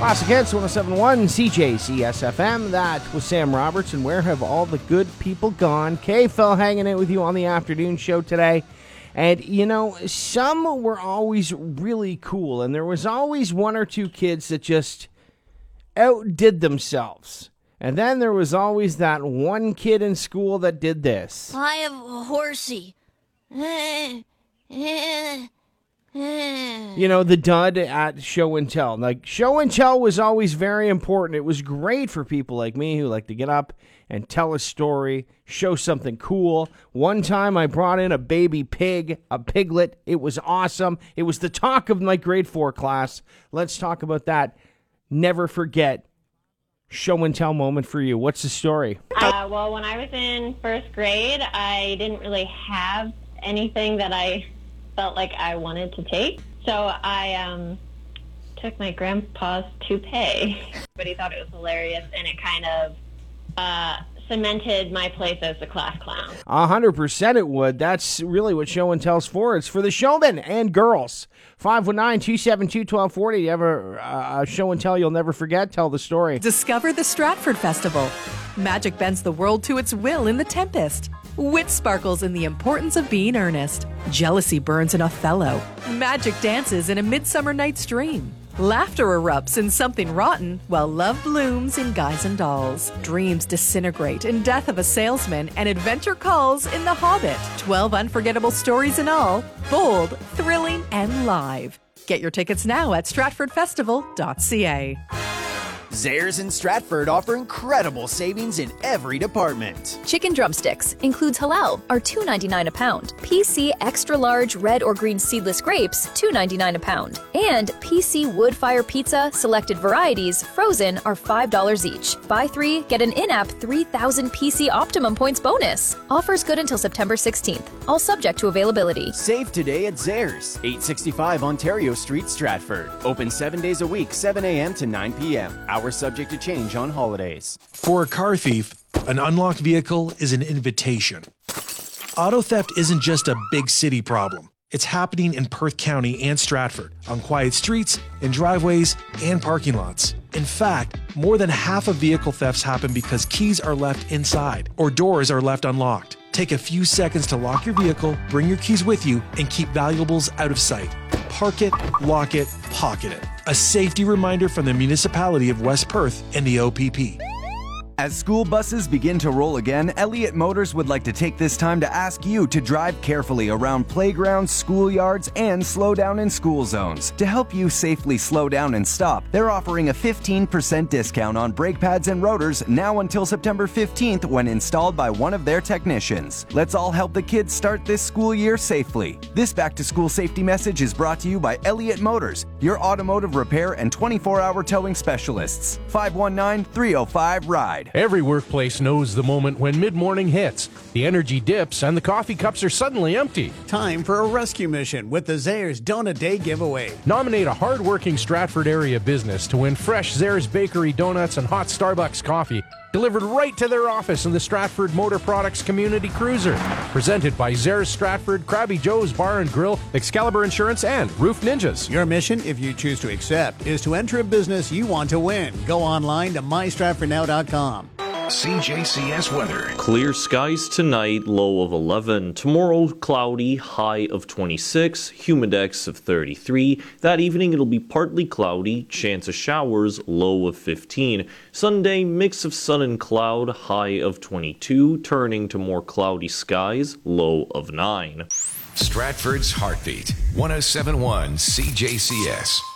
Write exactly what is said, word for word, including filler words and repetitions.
Classic Hits, one oh seven point one C J C S F M. That was Sam Roberts, and where have all the good people gone? K-Phil hanging out with you on the afternoon show today. And, you know, some were always really cool, and there was always one or two kids that just outdid themselves. And then there was always that one kid in school that did this. I have a horsey. You know, the dud at show and tell. Like, show and tell was always very important. It was great for people like me who like to get up and tell a story, show something cool. One time I brought in a baby pig, a piglet. It was awesome. It was the talk of my grade four class. Let's talk about that. Never forget. Show and tell moment for you. What's the story? Uh, well, when I was in first grade, I didn't really have anything that I felt like I wanted to take. So I um, took my grandpa's toupee. But he thought it was hilarious, and it kind of uh, cemented my place as the class clown. A hundred percent it would. That's really what show and tell's for. It's for the showmen and girls. five one nine, two seven two, one two four zero. You ever uh, a show and tell you'll never forget? Tell the story. Discover the Stratford Festival. Magic bends the world to its will in The Tempest. Wit sparkles in The Importance of Being Earnest. Jealousy burns in Othello. Magic dances in A Midsummer Night's Dream. Laughter erupts in Something Rotten, while love blooms in Guys and Dolls. Dreams disintegrate in Death of a Salesman, and adventure calls in The Hobbit. Twelve unforgettable stories in all, bold, thrilling, and live. Get your tickets now at stratford festival dot c a. Zehrs in Stratford offer incredible savings in every department. Chicken drumsticks includes halal are two ninety-nine a pound. P C extra large red or green seedless grapes two ninety-nine a pound. And P C wood fire pizza selected varieties frozen are five dollars each. Buy three, get an in-app three thousand P C Optimum points bonus. Offers good until September sixteenth. All subject to availability. Save today at Zehrs, eight sixty-five Ontario Street, Stratford. Open seven days a week, seven a.m. to nine p.m. Hours subject to change on holidays. For a car thief, an unlocked vehicle is an invitation. Auto theft isn't just a big city problem. It's happening in Perth County and Stratford, on quiet streets, in driveways, and parking lots. In fact, more than half of vehicle thefts happen because keys are left inside or doors are left unlocked. Take a few seconds to lock your vehicle, bring your keys with you, and keep valuables out of sight. Park it, lock it, pocket it. A safety reminder from the municipality of West Perth and the O P P. As school buses begin to roll again, Elliott Motors would like to take this time to ask you to drive carefully around playgrounds, schoolyards, and slow down in school zones. To help you safely slow down and stop, they're offering a fifteen percent discount on brake pads and rotors now until September fifteenth when installed by one of their technicians. Let's all help the kids start this school year safely. This back-to-school safety message is brought to you by Elliott Motors, your automotive repair and twenty-four hour towing specialists. five one nine, three oh five, RIDE. Every workplace knows the moment when mid-morning hits. The energy dips and the coffee cups are suddenly empty. Time for a rescue mission with the Zehrs Donut Day giveaway. Nominate a hard-working Stratford area business to win fresh Zehrs Bakery donuts and hot Starbucks coffee delivered right to their office in the Stratford Motor Products Community Cruiser. Presented by Zehrs Stratford, Krabby Joe's Bar and Grill, Excalibur Insurance, and Roof Ninjas. Your mission, if you choose to accept, is to enter a business you want to win. Go online to my stratford now dot com. C J C S weather. Clear skies tonight, low of eleven. Tomorrow, cloudy, high of twenty-six. Humidex of thirty-three. That evening, it'll be partly cloudy, chance of showers, low of fifteen. Sunday, mix of sun and cloud, high of twenty-two. Turning to more cloudy skies, low of nine. Stratford's Heartbeat, one oh seven point one C J C S.